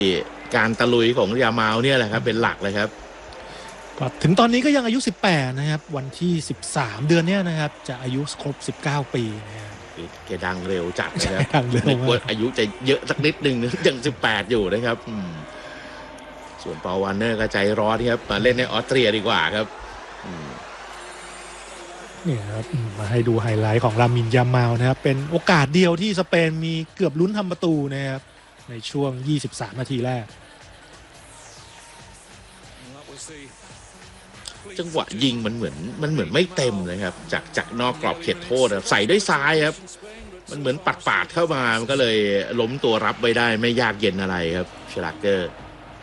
การตะลุยของยามาลเนี่ยแหละครับเป็นหลักเลยครับก็ถึงตอนนี้ก็ยังอายุ18นะครับวันที่13เดือนนี้นะครับจะอายุครบ19ปีนะครับแกดังเร็วจัดนะครับดังเร็วมากอายุจะเยอะสักนิดนึงยัง18อยู่นะครับส่วนปอลวานเนอร์ก็ใจร้อนครับมาเล่นในออสเตรียดีกว่าครับเนี่ยครับมาให้ดูไฮไลท์ของลามินยามาลนะครับเป็นโอกาสเดียวที่สเปนมีเกือบลุ้นทำประตูนะครับในช่วง23นาทีแรกจังหวะยิงมันเหมือนไม่เต็มนะครับจากนอกกรอบเขตโทษใส่ด้วยซ้ายครับมันเหมือนปาดเข้ามามันก็เลยล้มตัวรับไว้ได้ไม่ยากเย็นอะไรครับชลาเกอร์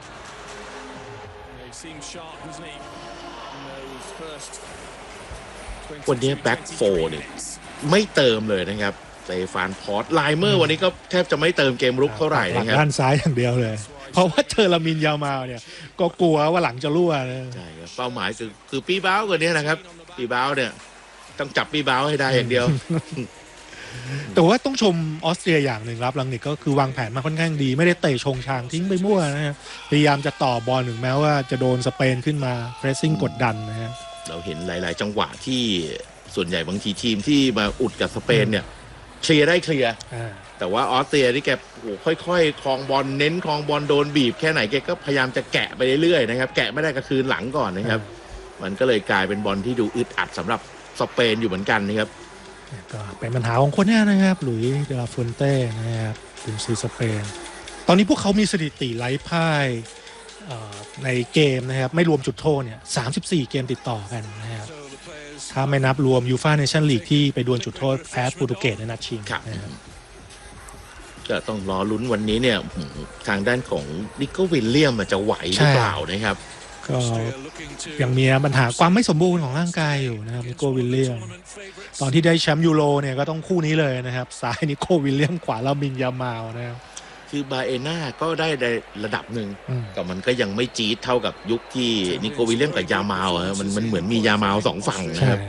วันนี้แบ็คโฟร์เนี่ยไม่เติมเลยนะครับสเตฟานพอร์ตไลเมอร์วันนี้ก็แทบจะไม่เติมเกมรุกเท่าไหร่นะครับด้านซ้ายอย่างเดียวเลยเพราะว่าเจอลามินยามาลเนี่ยก็กลัวว่าหลังจะรั่วนะใช่ครับเป้าหมายคือปีบ้าวกว่านี้นะครับปีบ้าวเนี่ยต้องจับปีบ้าวให้ได้อย่างเดียวแต่ว่าต้องชมออสเตรียอย่างหนึ่งครับลังนิกก็คือวางแผนมาค่อนข้างดีไม่ได้เตะชงชางทิ้งไปมั่วนะครับพยายามจะต่อบอลถึงแม้ว่าจะโดนสเปนขึ้นมาเพรสซิ่งกดดันนะฮะเราเห็นหลายๆจังหวะที่ส่วนใหญ่บางทีทีมที่มาอุดกับสเปนเนี่ยเคลียร์ได้เคลียร์แต่ว่าออสเตรียนี่แกค่อยๆคลองบอลเน้นคลองบอลโดนบีบแค่ไหนแกก็พยายามจะแกะไปเรื่อยๆนะครับแกะไม่ได้ก็คืนหลังก่อนนะครับมันก็เลยกลายเป็นบอลที่ดูอึดอัดสำหรับสเปนอยู่เหมือนกันนะครับก็เป็นปัญหาของคนนี้นะครับหลุยส์เดลาฟูนเต้นะครับทีมซีสเปนตอนนี้พวกเขามีสถิติไร้พ่ายในเกมนะครับไม่รวมจุดโทษเนี่ย34เกมติดต่อกันนะครับถ้าไม่นับรวมยูฟ่าเนชั่นลีกที่ไปดวลจุดโทษแพ้โปรตุเกสในนัดชิงนะครับก็ต้องรอลุ้นวันนี้เนี่ยทางด้านของนิโก้วิลเลียมจะไหวหรือเปล่านะครับก็ยังมีปัญหาความไม่สมบูรณ์ของร่างกายอยู่นะครับนิโก้วิลเลียมตอนที่ได้แชมป์ยูโรเนี่ยก็ต้องคู่นี้เลยนะครับซ้ายนิโก้วิลเลียมขวาลามินยามาลนะครับคือบาเอน่าก็ได้ในระดับหนึ่งแต่มันก็ยังไม่จี๊ดเท่ากับยุคที่นิโก้วิลเลียมกับยามาลมันเหมือนมียามาลสองฝั่งนะครับ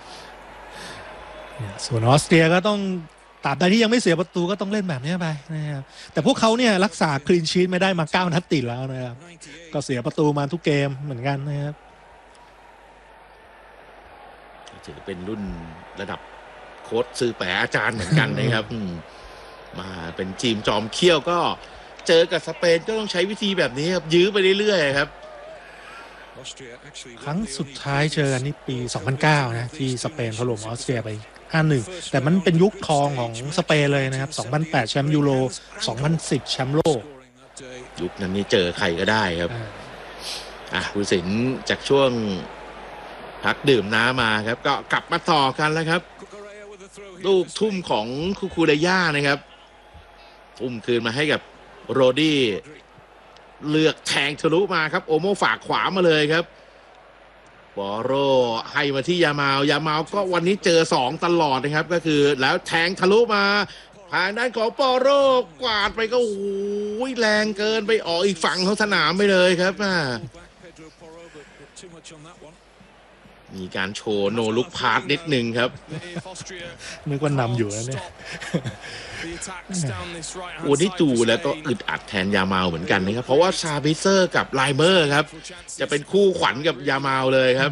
ส่วนออสเตรียก็ต้องตราบใดที่ยังไม่เสียประตูก็ต้องเล่นแบบนี้ไปนะครับแต่พวกเขาเนี่ยรักษาคลีนชีทไม่ได้มา9นัดติดแล้วนะครับก็เสียประตูมาทุกเกมเหมือนกันนะครับถือเป็นรุ่นระดับโค้ชซื้อแปะอาจารย์เหมือนกันนะครับมาเป็นทีมจอมเขี้ยวก็เจอกับสเปนก็ต้องใช้วิธีแบบนี้ครับยื้อไปเรื่อยๆครับครั้งสุดท้ายเจอกันนี่ปี2009นะที่สเปนถล่มออสเตรียไป5-1แต่มันเป็นยุคทองของสเปนเลยนะครับ2008แชมป์ยูโร2010แชมป์โลกยุคนั้นนี่เจอใครก็ได้ครับผู้สินจากช่วงพักดื่มน้ำมาครับก็กลับมาต่อกันแล้วครับลูกทุ่มของคูเดย่านะครับทุ่มคืนมาให้กับโรดี้เลือกแทงทะลุมาครับโอโมฝากขวามาเลยครับบอโรให้มาที่ยามาลก็วันนี้เจอ2ตลอดนะครับก็คือแล้วแทงทะลุมาทางด้านของบอโรกวาดไปก็โอ้ยแรงเกินไปออกอีกฝั่งของสนามไปเลยครับมีการโชว์โนลุกพาสนิดนึงครับนึกว่านำอยู่แล้วเนี่ยวันนี้ดูแล้วก็อึดอัดแทนยามาลเหมือนกันนะครับเพราะว่าซาบิเซอร์กับไลเมอร์ครับจะเป็นคู่ขวัญกับยามาลเลยครับ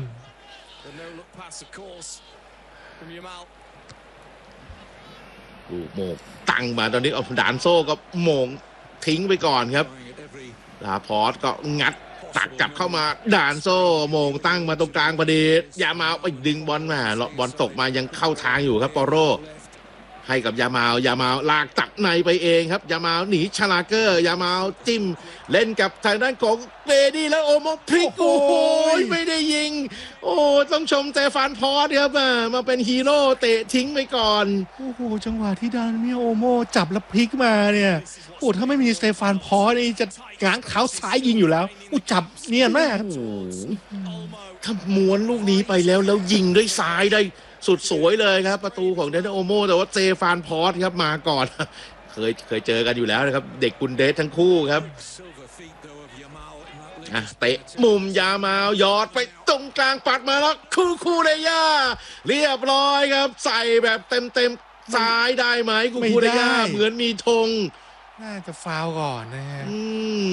ลูกโมงตั้งมาตอนนี้เอาดานโซ่ก็โมงทิ้งไปก่อนครับลาพอร์ตก็งัดตักกลับเข้ามาดานโซ่โมงตั้งมาตรงกลางพอดียามาลไปดึงบอลมาบอลตกมายังเข้าทางอยู่ครับปอโรให้กับยามาลลากตัดในไปเองครับยามาลหนีชลาเกอร์ยามาลจิ้มเล่นกับทางด้านของเบดี้แล้วโอโมพลิกโอ้ยไม่ได้ยิงโอ้ต้องชมเตฟานพอร์ตครับมาเป็นฮีโร่เตะทิ้งไปก่อนโอ้โหจังหวะที่ดานเมียโอโมจับแล้วพลิกมาเนี่ยโอ้ถ้าไม่มีสเตฟานพอร์ตนี่จะง้างเท้าซ้ายยิงอยู่แล้วอู้จับเนียนมากถ้าม้วนลูกนี้ไปแล้วยิงด้วยซ้ายได้สุดสวยเลยครับประตูของเดนโอโมแต่ว่าเซฟานพอร์ตครับมาก่อนเคยเจอกันอยู่แล้วนะครับเด็กกุนเดสทั้งคู่ครับเตะมุมยามาลยอดไปตรงกลางปัดมาแล้วคูเดย่าเรียบร้อยครับใส่แบบเต็มซ้ายได้ไหมคูเดย่าเหมือนมีธงน่าจะฟาวก่อนนะฮะ